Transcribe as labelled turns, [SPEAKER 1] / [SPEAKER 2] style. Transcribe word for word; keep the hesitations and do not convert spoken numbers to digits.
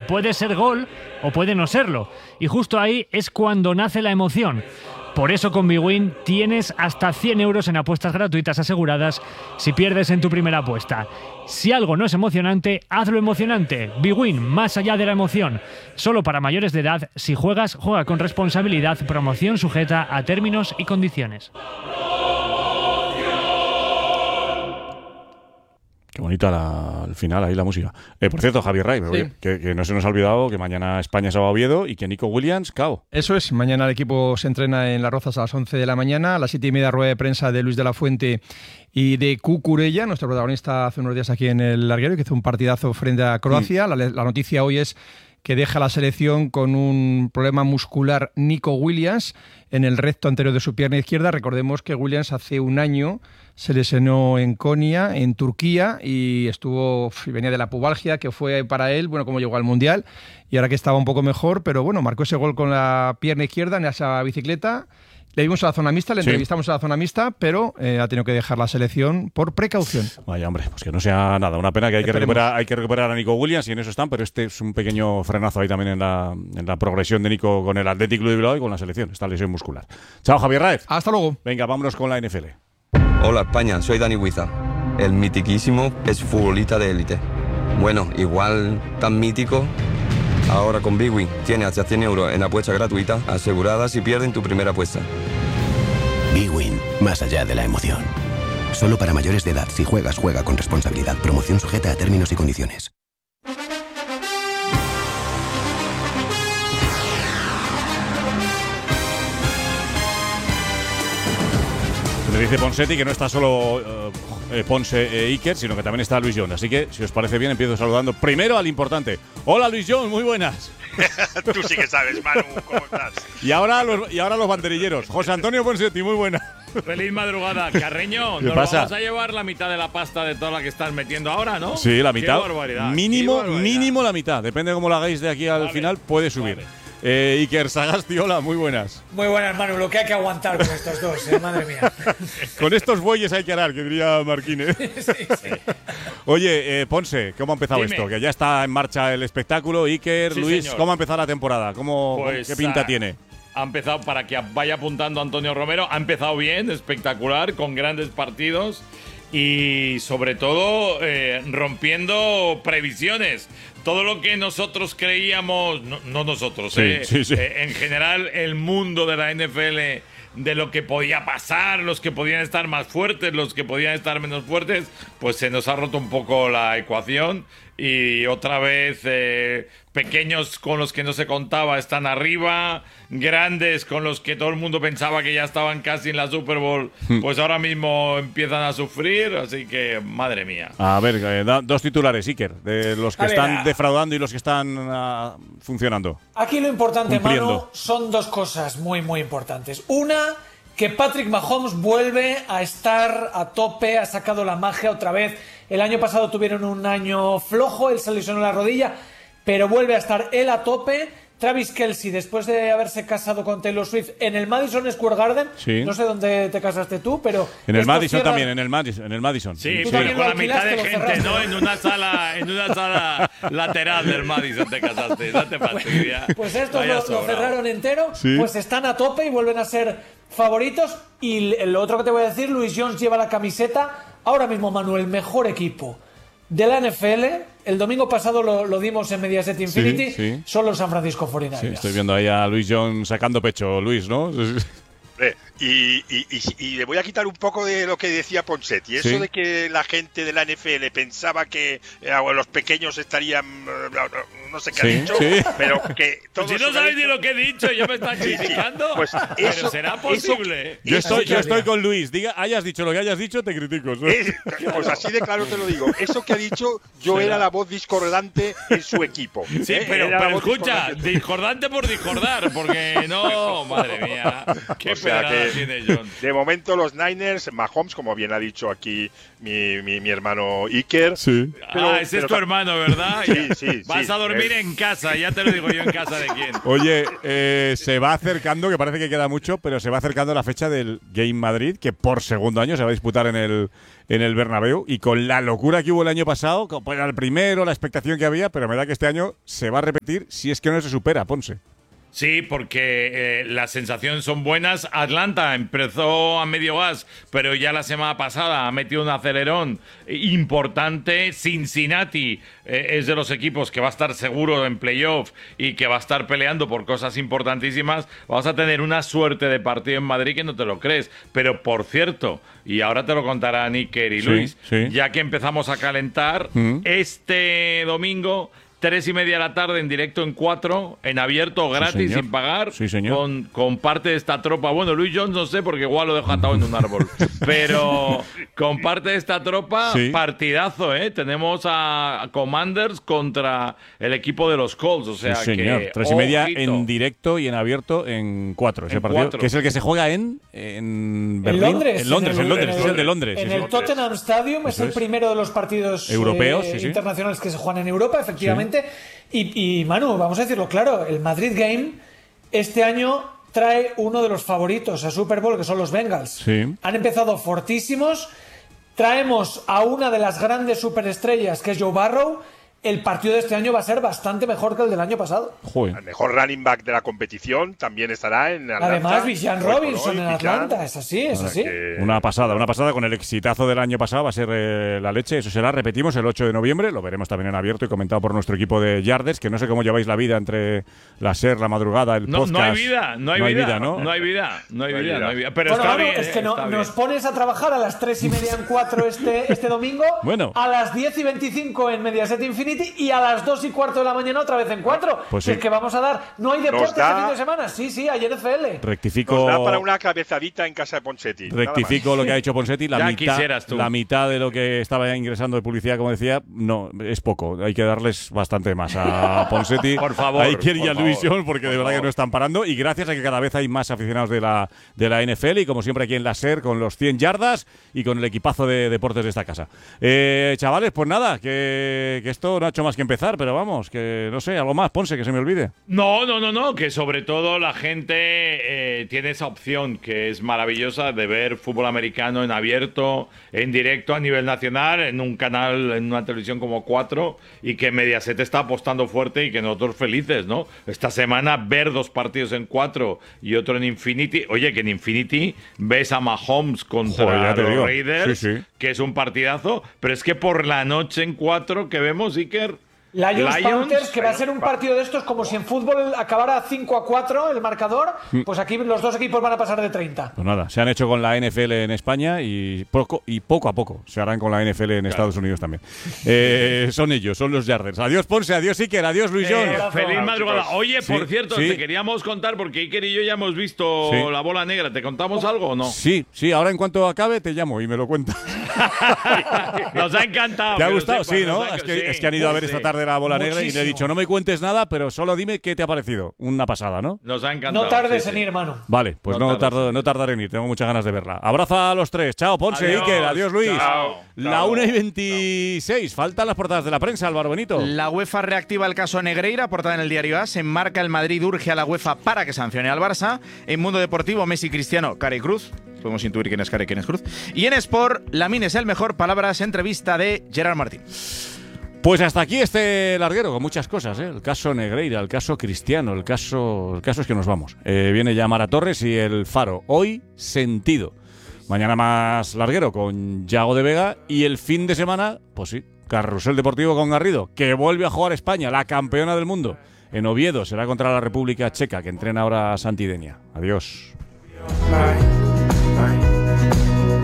[SPEAKER 1] puede ser gol o puede no serlo. Y justo ahí es cuando nace la emoción. Por eso con Bwin tienes hasta cien euros en apuestas gratuitas aseguradas si pierdes en tu primera apuesta. Si algo no es emocionante, hazlo emocionante. Bwin, más allá de la emoción. Solo para mayores de edad. Si juegas, juega con responsabilidad. Promoción sujeta a términos y condiciones.
[SPEAKER 2] Qué bonita la, al final ahí la música. Eh, por cierto, Javier Ray, sí. que, que no se nos ha olvidado que mañana España se va a Oviedo y que Nico Williams, cao.
[SPEAKER 3] Eso es, mañana el equipo se entrena en Las Rozas a las once de la mañana, a las siete y media rueda de prensa de Luis de la Fuente y de Cucurella, nuestro protagonista hace unos días aquí en el Larguero, que hizo un partidazo frente a Croacia. Mm. La, la noticia hoy es que deja la selección con un problema muscular Nico Williams en el recto anterior de su pierna izquierda. Recordemos que Williams hace un año se lesionó en Konya, en Turquía, y estuvo venía de la pubalgia, que fue para él, bueno, como llegó al Mundial, y ahora que estaba un poco mejor, pero bueno, marcó ese gol con la pierna izquierda en esa bicicleta. Le vimos a la zona mixta, le sí. entrevistamos a la zona mixta, pero eh, ha tenido que dejar la selección por precaución.
[SPEAKER 2] Vaya, hombre, pues que no sea nada. Una pena que hay que, recuperar, hay que recuperar a Nico Williams y en eso están, pero este es un pequeño frenazo ahí también en la, en la progresión de Nico con el Athletic Club de Bilbao y con la selección, esta lesión muscular. Chao, Javier Raez.
[SPEAKER 3] Hasta luego.
[SPEAKER 2] Venga, vámonos con la N F L.
[SPEAKER 4] Hola, España, soy Dani Huiza. El mitiquísimo es futbolista de élite. Bueno, igual tan mítico. Ahora con Bwin tiene hasta cien euros en apuesta gratuita aseguradas si pierden tu primera apuesta.
[SPEAKER 5] Bwin, más allá de la emoción. Solo para mayores de edad. Si juegas, juega con responsabilidad. Promoción sujeta a términos y condiciones.
[SPEAKER 2] Me dice Ponsetti que no está solo eh, Ponce e Iker, sino que también está Luis Jones. Así que, si os parece bien, empiezo saludando primero al importante. Hola, Luis Jones, muy buenas.
[SPEAKER 6] Tú sí que sabes, Manu, ¿cómo estás?
[SPEAKER 2] Y ahora los, y ahora los banderilleros. José Antonio Ponsetti, muy buenas.
[SPEAKER 7] Feliz madrugada, Carreño. Nos pasa? Vamos a llevar la mitad de la pasta de toda la que estás metiendo ahora, ¿no?
[SPEAKER 2] Sí, la mitad.
[SPEAKER 7] Qué barbaridad.
[SPEAKER 2] Mínimo,
[SPEAKER 7] Qué barbaridad.
[SPEAKER 2] mínimo la mitad. Depende de cómo lo hagáis de aquí al vale, final, puede subir. Vale. Eh, Iker Sagasti, hola, muy buenas.
[SPEAKER 8] Muy buenas, Manu, lo que hay que aguantar con estos dos, eh, madre mía.
[SPEAKER 2] Con estos bueyes hay que arar, que diría Marquínez. Sí, sí. Oye, eh, Ponce, ¿cómo ha empezado Dime. esto? Que ya está en marcha el espectáculo. Iker, sí, Luis, señor. ¿Cómo ha empezado la temporada? ¿Cómo, pues, ¿Qué pinta a, tiene?
[SPEAKER 7] Ha empezado, para que vaya apuntando Antonio Romero, ha empezado bien, espectacular, con grandes partidos y sobre todo eh, rompiendo previsiones. Todo lo que nosotros creíamos, no, no nosotros, sí, eh, sí, sí. Eh, en general el mundo de la N F L, de lo que podía pasar, los que podían estar más fuertes, los que podían estar menos fuertes, pues se nos ha roto un poco la ecuación y otra vez eh, pequeños con los que no se contaba están arriba, grandes con los que todo el mundo pensaba que ya estaban casi en la Super Bowl, pues ahora mismo empiezan a sufrir, así que madre mía.
[SPEAKER 2] A ver, eh, da, dos titulares, Iker, de los que a están ver, defraudando y los que están uh, funcionando.
[SPEAKER 8] Aquí lo importante, Manu, son dos cosas muy, muy importantes. Una, que Patrick Mahomes vuelve a estar a tope, ha sacado la magia otra vez. El año pasado tuvieron un año flojo, él se lesionó la rodilla, pero vuelve a estar él a tope. Travis Kelce, después de haberse casado con Taylor Swift en el Madison Square Garden, sí. No sé dónde te casaste tú, pero
[SPEAKER 2] en el Madison cierra... también, en el Madison, en el Madison.
[SPEAKER 7] Sí, sí. Pero con la mitad de gente, ¿no? En una sala, en una sala lateral del Madison te casaste, no te fastidia.
[SPEAKER 8] Pues estos lo, lo cerraron entero, sí. Pues están a tope y vuelven a ser favoritos. Y lo otro que te voy a decir, Luis Jones lleva la camiseta. Ahora mismo, Manuel, mejor equipo de la N F L, el domingo pasado lo, lo dimos en Mediaset Infinity, sí, sí. Son los San Francisco cuarenta y nueve.
[SPEAKER 2] Sí, estoy viendo ahí a Luis Jones sacando pecho, Luis, ¿no?
[SPEAKER 6] Y, y, y, y le voy a quitar un poco de lo que decía Ponsetti. Eso ¿sí? de que la gente de la N F L pensaba que eh, los pequeños estarían… No sé qué sí, ha dicho, sí. Pero que…
[SPEAKER 7] Si no sabéis ni lo que he dicho, ya me están criticando. Sí, sí. Pues eso, pero será posible.
[SPEAKER 2] Eso, yo estoy, yo estoy con Luis. Diga, hayas dicho lo que hayas dicho, te critico.
[SPEAKER 6] Es, pues así de claro te lo digo. Eso que ha dicho, yo ¿será? Era la voz discordante en su equipo.
[SPEAKER 7] Sí, ¿eh? pero, pero escucha, discordante por discordar, porque no… Madre mía, qué
[SPEAKER 6] o sea
[SPEAKER 7] pedrada tiene John.
[SPEAKER 6] De momento los Niners, Mahomes, como bien ha dicho aquí mi, mi, mi hermano Iker.
[SPEAKER 2] Sí.
[SPEAKER 7] Pero, ah, ese pero, es tu hermano, ¿verdad?
[SPEAKER 6] Sí, sí.
[SPEAKER 7] Vas
[SPEAKER 6] sí,
[SPEAKER 7] a dormir
[SPEAKER 6] es...
[SPEAKER 7] en casa, ya te lo digo yo, en casa de quién.
[SPEAKER 2] Oye, eh, se va acercando, que parece que queda mucho, pero se va acercando la fecha del Game Madrid, que por segundo año se va a disputar en el, en el Bernabéu, y con la locura que hubo el año pasado, pues era el primero, la expectación que había, pero me da que este año se va a repetir si es que no se supera, Ponce.
[SPEAKER 7] Sí, porque eh, las sensaciones son buenas. Atlanta empezó a medio gas, pero ya la semana pasada ha metido un acelerón importante. Cincinnati eh, es de los equipos que va a estar seguro en playoff y que va a estar peleando por cosas importantísimas. Vamos a tener una suerte de partido en Madrid que no te lo crees. Pero, por cierto, y ahora te lo contarán Iker y Luis,
[SPEAKER 2] sí, sí.
[SPEAKER 7] ya que empezamos a calentar, mm. este domingo... Tres y media de la tarde en directo en cuatro, en abierto, gratis,
[SPEAKER 2] sí,
[SPEAKER 7] sin pagar,
[SPEAKER 2] sí, señor.
[SPEAKER 7] Con, con parte de esta tropa. Bueno, Luis Jones no sé, porque igual lo dejo atado en un árbol. Pero con parte de esta tropa, sí. partidazo, ¿eh? Tenemos a Commanders contra el equipo de los Colts. O sea
[SPEAKER 2] sí, señor.
[SPEAKER 7] que.
[SPEAKER 2] Tres y media en directo y en abierto en cuatro. Ese
[SPEAKER 7] en
[SPEAKER 2] partido,
[SPEAKER 7] cuatro.
[SPEAKER 2] que es el que se juega en, en Berlín.
[SPEAKER 8] En Londres.
[SPEAKER 2] En Londres,
[SPEAKER 8] en el,
[SPEAKER 2] en Londres.
[SPEAKER 8] en el,
[SPEAKER 2] es el de Londres.
[SPEAKER 8] En
[SPEAKER 2] sí,
[SPEAKER 8] el
[SPEAKER 2] sí.
[SPEAKER 8] Tottenham Stadium es
[SPEAKER 2] Eso
[SPEAKER 8] el
[SPEAKER 2] es.
[SPEAKER 8] primero de los partidos
[SPEAKER 2] europeos
[SPEAKER 8] eh,
[SPEAKER 2] sí, sí.
[SPEAKER 8] internacionales que se juegan en Europa, efectivamente. Sí. Y, y Manu, vamos a decirlo claro, el Madrid Game este año trae uno de los favoritos a Super Bowl, que son los Bengals.
[SPEAKER 2] Sí.
[SPEAKER 8] Han empezado fortísimos. Traemos a una de las grandes superestrellas, que es Joe Burrow. El partido de este año va a ser bastante mejor que el del año pasado.
[SPEAKER 2] Joder.
[SPEAKER 6] El mejor running back de la competición también estará en Atlanta.
[SPEAKER 8] Además, Bijan Robinson en Atlanta, es así, es así.
[SPEAKER 6] Que...
[SPEAKER 2] Una pasada, una pasada con el exitazo del año pasado, va a ser eh, la leche. Eso será, repetimos, el ocho de noviembre. Lo veremos también en abierto y comentado por nuestro equipo de Yarders, que no sé cómo lleváis la vida entre la SER, la madrugada, el
[SPEAKER 7] no,
[SPEAKER 2] podcast.
[SPEAKER 7] No hay vida, no hay,
[SPEAKER 2] no hay
[SPEAKER 7] vida,
[SPEAKER 2] vida, ¿no?
[SPEAKER 7] No hay vida, no hay vida, no hay vida. Pero
[SPEAKER 8] bueno,
[SPEAKER 7] está
[SPEAKER 8] bueno,
[SPEAKER 7] bien.
[SPEAKER 8] Es que no,
[SPEAKER 7] está
[SPEAKER 8] nos
[SPEAKER 7] bien.
[SPEAKER 8] pones a trabajar a las tres y media en cuatro este, este domingo,
[SPEAKER 2] bueno.
[SPEAKER 8] a las diez y veinticinco en Mediaset Infinity y a las dos y cuarto de la mañana otra vez en cuatro.
[SPEAKER 2] Pues
[SPEAKER 8] sí.
[SPEAKER 2] sí.
[SPEAKER 8] Es que vamos a dar. No hay deporte
[SPEAKER 6] da,
[SPEAKER 8] este fin de semana. Sí, sí, hay N F L.
[SPEAKER 2] Rectifico.
[SPEAKER 6] Nos da para una cabezadita en casa de Ponsetti.
[SPEAKER 2] Rectifico lo que ha hecho Ponsetti. La
[SPEAKER 7] ya
[SPEAKER 2] mitad,
[SPEAKER 7] tú.
[SPEAKER 2] la mitad de lo que estaba ingresando de publicidad, como decía, no, es poco. Hay que darles bastante más a Ponsetti.
[SPEAKER 7] Por favor.
[SPEAKER 2] A Iker y a
[SPEAKER 7] favor,
[SPEAKER 2] Luis John, porque de verdad
[SPEAKER 7] favor.
[SPEAKER 2] que no están parando. Y gracias a que cada vez hay más aficionados de la, de la N F L. Y como siempre aquí en la SER, con los cien yardas y con el equipazo de deportes de esta casa. Eh, chavales, pues nada, que, que esto no ha hecho más que empezar, pero vamos, que no sé. Algo más, Ponce, que se me olvide.
[SPEAKER 7] No, no, no, no, que sobre todo la gente eh, tiene esa opción que es maravillosa de ver fútbol americano en abierto, en directo a nivel nacional, en un canal, en una televisión como cuatro, y que Mediaset está apostando fuerte y que nosotros felices, ¿no? Esta semana ver dos partidos en cuatro y otro en Infinity. Oye, que en Infinity ves a Mahomes contra
[SPEAKER 2] Joder,
[SPEAKER 7] los
[SPEAKER 2] digo.
[SPEAKER 7] Raiders,
[SPEAKER 2] sí, sí.
[SPEAKER 7] que es un partidazo, pero es que por la noche en cuatro que vemos, Iker…
[SPEAKER 8] Lions,
[SPEAKER 7] Lions
[SPEAKER 8] Panthers, que va a ser un partido de estos como si en fútbol acabara cinco a cuatro el marcador, pues aquí los dos equipos van a pasar de treinta.
[SPEAKER 2] Pues nada, se han hecho con la N F L en España y poco, y poco a poco se harán con la N F L en claro. Estados Unidos también. Eh, son ellos, son los Yarders. Adiós Ponce, adiós Iker, adiós Luis John.
[SPEAKER 7] Eh, feliz madrugada. Oye, por
[SPEAKER 2] sí,
[SPEAKER 7] cierto,
[SPEAKER 2] sí.
[SPEAKER 7] te queríamos contar, porque Iker y yo ya hemos visto
[SPEAKER 2] sí.
[SPEAKER 7] la bola negra. ¿Te contamos algo o no?
[SPEAKER 2] Sí, sí, ahora en cuanto acabe te llamo y me lo cuentas.
[SPEAKER 7] Nos ha encantado.
[SPEAKER 2] ¿Te ha gustado?
[SPEAKER 7] Sepas,
[SPEAKER 2] sí, ¿no?
[SPEAKER 7] Ha...
[SPEAKER 2] Es, que,
[SPEAKER 7] sí.
[SPEAKER 2] es que han ido a ver
[SPEAKER 7] sí.
[SPEAKER 2] esta tarde la bola
[SPEAKER 8] Muchísimo.
[SPEAKER 2] negra y le he dicho, no me cuentes nada, pero solo dime qué te ha parecido. Una pasada, ¿no?
[SPEAKER 7] Nos ha encantado.
[SPEAKER 8] No tardes
[SPEAKER 7] sí,
[SPEAKER 8] en
[SPEAKER 7] sí.
[SPEAKER 8] ir, hermano.
[SPEAKER 2] Vale, pues no, no, tardo, no tardaré en ir, tengo muchas ganas de verla. Abrazo a los tres. Chao, Ponce,
[SPEAKER 7] adiós,
[SPEAKER 2] Iker, adiós, Luis.
[SPEAKER 7] Chao,
[SPEAKER 2] la
[SPEAKER 7] chao,
[SPEAKER 2] una y veintiséis. Faltan las portadas de la prensa, Álvaro Benito.
[SPEAKER 9] La UEFA reactiva el caso Negreira, portada en el diario A. Se enmarca el Madrid, urge a la UEFA para que sancione al Barça. En Mundo Deportivo, Messi, Cristiano, Cara Cruz. Podemos intuir quién es Cara y quién es Cruz. Y en Sport, Lamine es el mejor. Palabras, entrevista de Gerard Martín.
[SPEAKER 2] Pues hasta aquí este larguero con muchas cosas, ¿eh? El caso Negreira, el caso Cristiano, el caso, el caso es que nos vamos. Eh, viene ya Mara Torres y el Faro. Hoy, sentido. Mañana más larguero con Yago de Vega y el fin de semana, pues sí, Carrusel Deportivo con Garrido, que vuelve a jugar España, la campeona del mundo. En Oviedo será contra la República Checa, que entrena ahora a Santidenia. Adiós.
[SPEAKER 8] Bye.